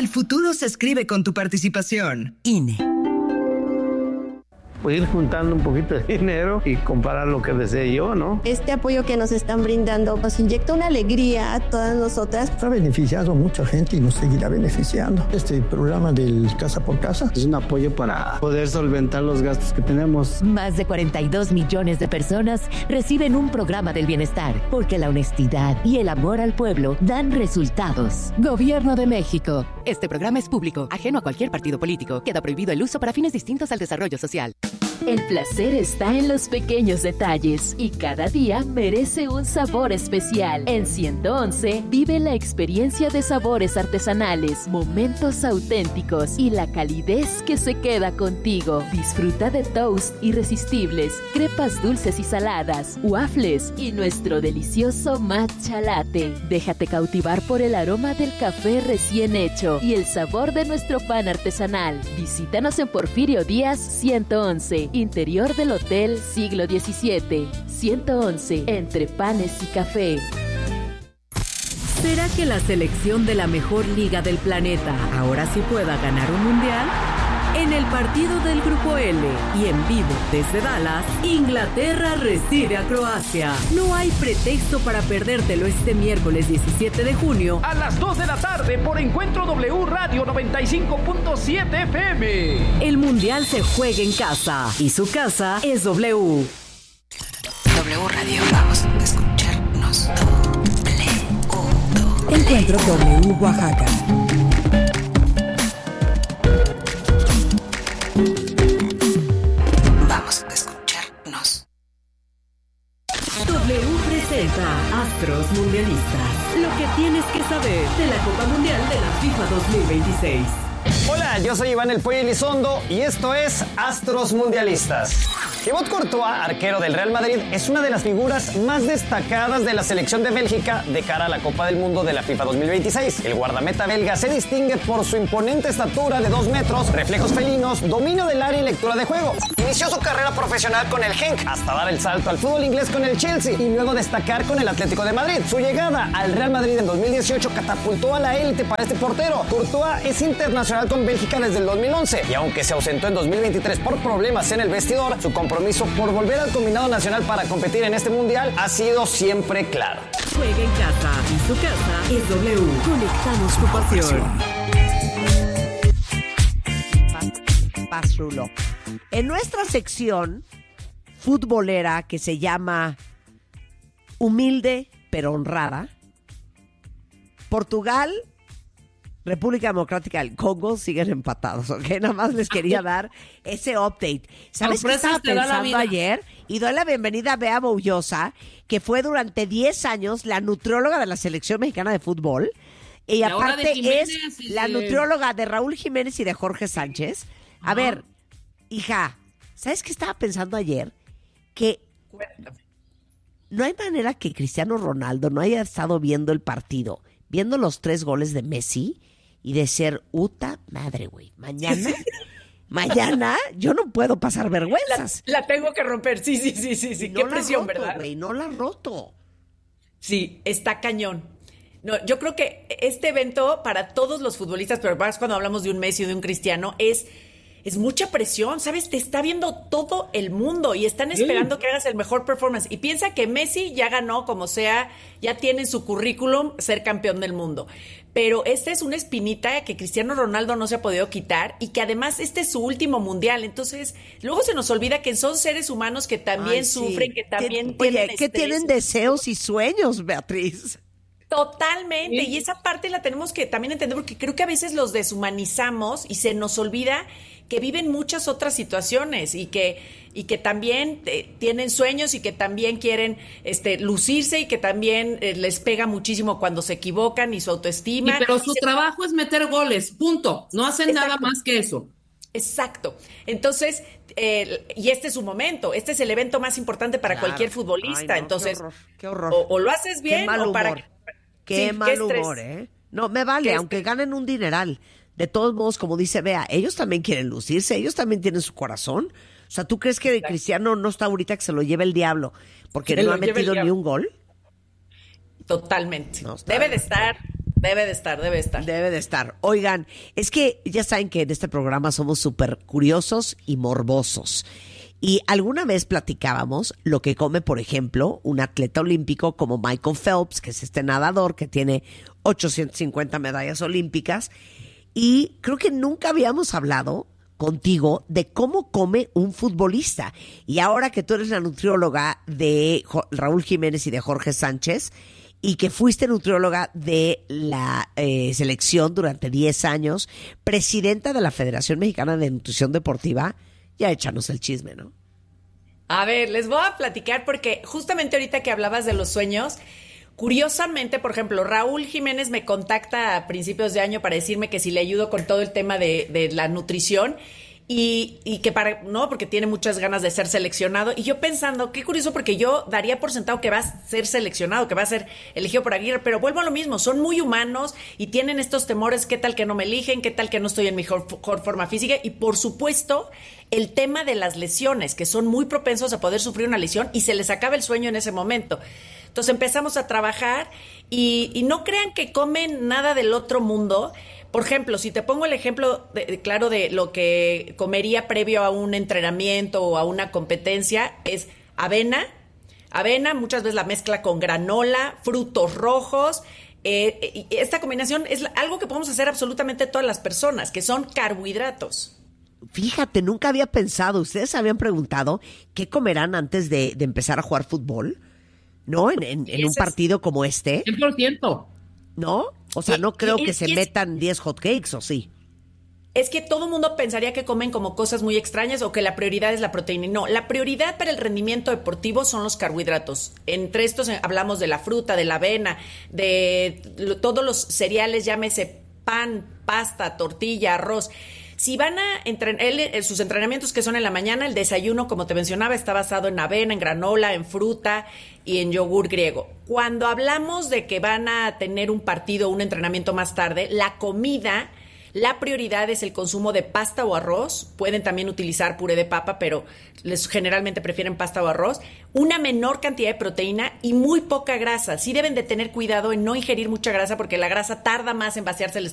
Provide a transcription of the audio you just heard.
El futuro se escribe con tu participación. INE. Ir juntando un poquito de dinero y comprar lo que desee yo, ¿no? Este apoyo que nos están brindando nos inyecta una alegría a todas nosotras. Ha beneficiado a mucha gente y nos seguirá beneficiando. Este programa del Casa por Casa es un apoyo para poder solventar los gastos que tenemos. Más de 42 millones de personas reciben un programa del bienestar, porque la honestidad y el amor al pueblo dan resultados. Gobierno de México. Este programa es público, ajeno a cualquier partido político. Queda prohibido el uso para fines distintos al desarrollo social. El placer está en los pequeños detalles y cada día merece un sabor especial. En 111 vive la experiencia de sabores artesanales, momentos auténticos y la calidez que se queda contigo. Disfruta de toast irresistibles, crepas dulces y saladas, waffles y nuestro delicioso matcha latte. Déjate cautivar por el aroma del café recién hecho y el sabor de nuestro pan artesanal. Visítanos en Porfirio Díaz 111. Interior del Hotel Siglo XVII, 111, entre panes y café. ¿Será que la selección de la mejor liga del planeta ahora sí pueda ganar un mundial? En el partido del Grupo L y en vivo desde Dallas, Inglaterra recibe a Croacia. No hay pretexto para perdértelo este miércoles 17 de junio a las 2 de la tarde por Encuentro W Radio 95.7 FM. El mundial se juega en casa y su casa es W. W Radio, vamos a escucharnos. Encuentro W Oaxaca. Presenta Astros Mundialistas. Lo que tienes que saber de la Copa Mundial de la FIFA 2026. Hola, yo soy Iván El Pollo Elizondo y esto es Astros Mundialistas. Thibaut Courtois, arquero del Real Madrid, es una de las figuras más destacadas de la selección de Bélgica de cara a la Copa del Mundo de la FIFA 2026. El guardameta belga se distingue por su imponente estatura de 2 metros, reflejos felinos, dominio del área y lectura de juego. Inició su carrera profesional con el Genk, hasta dar el salto al fútbol inglés con el Chelsea y luego destacar con el Atlético de Madrid. Su llegada al Real Madrid en 2018 catapultó a la élite para este portero. Courtois es internacional con Bélgica desde el 2011 y aunque se ausentó en 2023 por problemas en el vestidor, su compromiso por volver al combinado nacional para competir en este mundial ha sido siempre claro. Juega en casa y su casa es W. Conectamos tu pasión. Pazulo. En nuestra sección futbolera que se llama Humilde pero honrada, Portugal, República Democrática del Congo siguen empatados, ¿ok? Nada más les quería dar ese update. ¿Sabes qué estaba pensando ayer? Y doy la bienvenida a Bea Boullosa, que fue durante 10 años la nutrióloga de la Selección Mexicana de Fútbol. Y aparte es la nutrióloga de Raúl Jiménez y de Jorge Sánchez. A ver, hija, ¿sabes qué estaba pensando ayer? Que no hay manera que Cristiano Ronaldo no haya estado viendo el partido, viendo los 3 goles de Messi y de ser uta madre, güey. Mañana yo no puedo pasar vergüenzas. La tengo que romper, sí. No Qué presión, roto, ¿verdad? Güey, no la roto. Sí, está cañón. No, yo creo que este evento para todos los futbolistas, pero más cuando hablamos de un Messi o de un Cristiano, es mucha presión, ¿sabes? Te está viendo todo el mundo y están esperando que hagas el mejor performance. Y piensa que Messi ya ganó, como sea, ya tiene en su currículum ser campeón del mundo. Pero esta es una espinita que Cristiano Ronaldo no se ha podido quitar y que además este es su último mundial. Entonces, luego se nos olvida que son seres humanos que también sufren, que también tienen que tienen deseos y sueños, Beatriz. Totalmente, y esa parte la tenemos que también entender porque creo que a veces los deshumanizamos y se nos olvida que viven muchas otras situaciones y que también tienen sueños y que también quieren lucirse y que también les pega muchísimo cuando se equivocan y su autoestima. Pero su trabajo es meter goles, punto. No hacen nada más que eso. Exacto. Entonces, y este es su momento, este es el evento más importante para cualquier futbolista. Ay, no, entonces, qué horror. O lo haces bien o para... Qué mal humor, ¿eh? No, me vale, aunque ganen un dineral. De todos modos, como dice Bea, ellos también quieren lucirse, ellos también tienen su corazón. O sea, ¿tú crees que Cristiano no está ahorita que se lo lleve el diablo porque no ha metido ni un gol? Totalmente. No, debe de estar Debe de estar. Debe de estar. Oigan, es que ya saben que en este programa somos súper curiosos y morbosos. Y alguna vez platicábamos lo que come, por ejemplo, un atleta olímpico como Michael Phelps, que es este nadador que tiene 850 medallas olímpicas. Y creo que nunca habíamos hablado contigo de cómo come un futbolista. Y ahora que tú eres la nutrióloga de Raúl Jiménez y de Jorge Sánchez, y que fuiste nutrióloga de la selección durante 10 años, presidenta de la Federación Mexicana de Nutrición Deportiva, ya échanos el chisme, ¿no? A ver, les voy a platicar porque justamente ahorita que hablabas de los sueños, curiosamente, por ejemplo, Raúl Jiménez me contacta a principios de año para decirme que si le ayudo con todo el tema de la nutrición y que porque tiene muchas ganas de ser seleccionado. Y yo pensando, qué curioso, porque yo daría por sentado que va a ser seleccionado, que va a ser elegido por Aguirre, pero vuelvo a lo mismo, son muy humanos y tienen estos temores, qué tal que no me eligen, qué tal que no estoy en mi mejor forma física, y por supuesto el tema de las lesiones, que son muy propensos a poder sufrir una lesión y se les acaba el sueño en ese momento. Entonces empezamos a trabajar y no crean que comen nada del otro mundo. Por ejemplo, si te pongo el ejemplo claro de lo que comería previo a un entrenamiento o a una competencia, es avena, muchas veces la mezcla con granola, frutos rojos. Esta combinación es algo que podemos hacer absolutamente todas las personas, que son carbohidratos. Fíjate, nunca había pensado, ¿ustedes habían preguntado qué comerán antes de empezar a jugar fútbol? ¿No? En un partido como este. 100%. ¿No? O sea, no creo que se metan 10 hotcakes, ¿o sí? Es que todo el mundo pensaría que comen como cosas muy extrañas o que la prioridad es la proteína. No, la prioridad para el rendimiento deportivo son los carbohidratos. Entre estos hablamos de la fruta, de la avena, de todos los cereales, llámese pan, pasta, tortilla, arroz. Si van a sus entrenamientos que son en la mañana, el desayuno, como te mencionaba, está basado en avena, en granola, en fruta y en yogur griego. Cuando hablamos de que van a tener un partido o un entrenamiento más tarde, la comida, la prioridad es el consumo de pasta o arroz. Pueden también utilizar puré de papa, pero generalmente prefieren pasta o arroz. Una menor cantidad de proteína y muy poca grasa. Sí deben de tener cuidado en no ingerir mucha grasa porque la grasa tarda más en vaciarse el